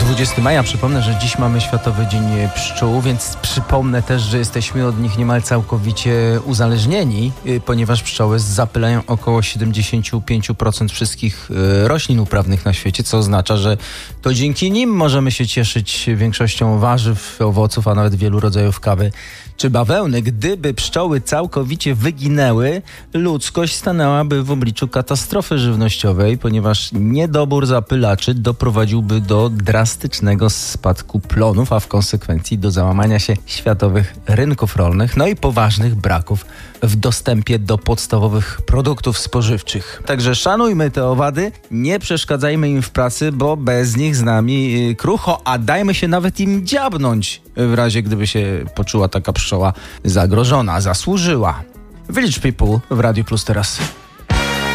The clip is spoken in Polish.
20 maja. Przypomnę, że dziś mamy Światowy Dzień Pszczół, więc przypomnę też, że jesteśmy od nich niemal całkowicie uzależnieni, ponieważ pszczoły zapylają około 75% wszystkich roślin uprawnych na świecie, co oznacza, że to dzięki nim możemy się cieszyć większością warzyw, owoców, a nawet wielu rodzajów kawy czy bawełny. Gdyby pszczoły całkowicie wyginęły, ludzkość stanęłaby w obliczu katastrofy żywnościowej, ponieważ niedobór zapylaczy doprowadziłby do drastycznego spadku plonów, a w konsekwencji do załamania się światowych rynków rolnych, no i poważnych braków w dostępie do podstawowych produktów spożywczych. Także szanujmy te owady, nie przeszkadzajmy im w pracy, bo bez nich z nami krucho, a dajmy się nawet im dziabnąć w razie gdyby się poczuła taka pszczoła zagrożona, zasłużyła. Village People w Radiu Plus teraz.